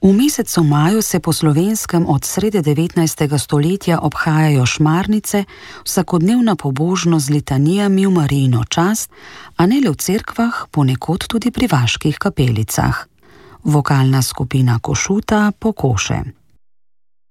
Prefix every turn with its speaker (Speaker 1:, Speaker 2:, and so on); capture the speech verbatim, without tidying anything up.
Speaker 1: V mesecu maju se po slovenskem od srede devetnajstega stoletja obhajajo šmarnice, vsakodnevna pobožnost z litanijami v Marijino čast, a ne le v cerkvah, ponekod tudi pri vaških kapelicah. Vokalna skupina Košuta Pokoše.